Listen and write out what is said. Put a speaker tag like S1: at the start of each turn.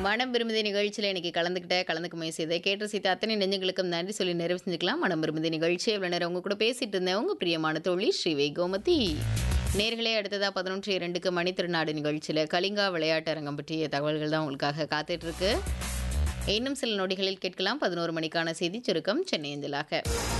S1: மனம் விரும்புதி நிகழ்ச்சியில் இன்னைக்கு கலந்துக்க முயற்சி கேட்டு ரசித்த அத்தனை நெஞ்சங்களுக்கும் நன்றி சொல்லி நிறைவு செஞ்சுக்கலாம். மனம் விரும்புதி நிகழ்ச்சி எவ்வளோ நேரம் உங்க கூட பேசிட்டு இருந்தேன் உங்க பிரியமான தோழி ஸ்ரீவை கோமதி. நேர்களே அடுத்ததா 11:02 மணித்திருநாடு நிகழ்ச்சியில் கலிங்கா விளையாட்டு அரங்கம் பற்றிய தகவல்கள் தான் உங்களுக்காக காத்துட்டு இருக்கு. இன்னும் சில நொடிகளில் கேட்கலாம் 11 மணிக்கான செய்தி சுருக்கம் சென்னை அஞ்சலாக.